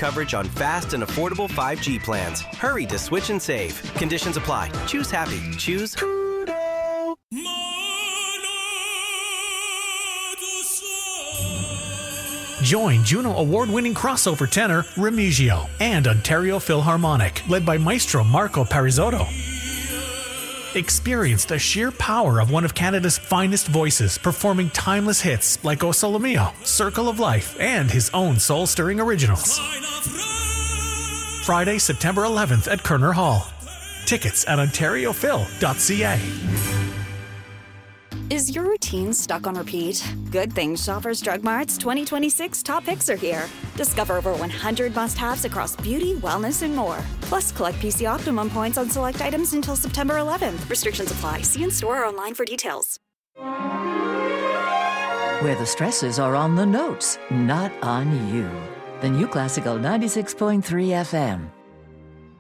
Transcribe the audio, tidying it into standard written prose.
coverage on fast and affordable 5G plans. Hurry to switch and save. Conditions apply. Choose happy. Choose Krudo. Join Juno Award-winning crossover tenor Remigio and Ontario Philharmonic, led by Maestro Marco Parisotto. Experience the sheer power of one of Canada's finest voices performing timeless hits like O Sole Mio, Circle of Life, and his own soul-stirring originals. Friday, September 11th at Kerner Hall. Tickets at ontariophil.ca. Is your routine stuck on repeat? Good thing Shoppers Drug Mart's 2026 top picks are here. Discover over 100 must-haves across beauty, wellness, and more. Plus, collect PC Optimum points on select items until September 11th. Restrictions apply. See in-store or online for details. Where the stresses are on the notes, not on you. The new Classical 96.3 FM.